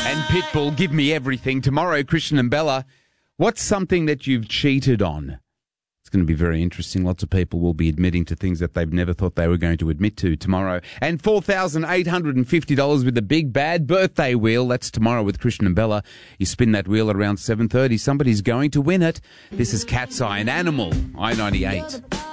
And Pitbull, Give Me Everything. Tomorrow, Christian and Bella, what's something that you've cheated on? It's going to be very interesting. Lots of people will be admitting to things that they've never thought they were going to admit to tomorrow. And $4,850 with the big bad birthday wheel. That's tomorrow with Christian and Bella. You spin that wheel at around 7:30. Somebody's going to win it. This is Cat's Eye, an animal, I-98.